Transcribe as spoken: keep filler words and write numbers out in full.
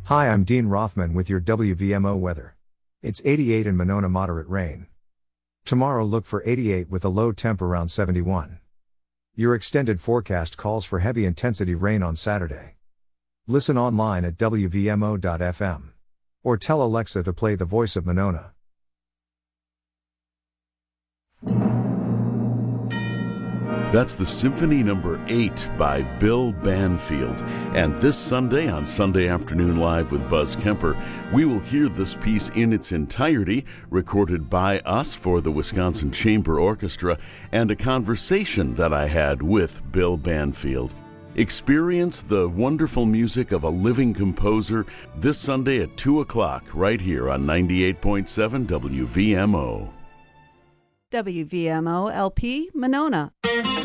Hi, I'm Dean Rothman with your W V M O weather. It's eighty-eight in Monona, moderate rain. Tomorrow look for eighty-eight with a low temp around seventy-one. Your extended forecast calls for heavy intensity rain on Saturday. Listen online at W V M O dot F M. Or tell Alexa to play The Voice of Monona. That's the Symphony Number eight by Bill Banfield. And this Sunday on Sunday Afternoon Live with Buzz Kemper, we will hear this piece in its entirety, recorded by us for the Wisconsin Chamber Orchestra, and a conversation that I had with Bill Banfield. Experience the wonderful music of a living composer this Sunday at two o'clock right here on ninety-eight point seven W V M O. W V M O L P Monona.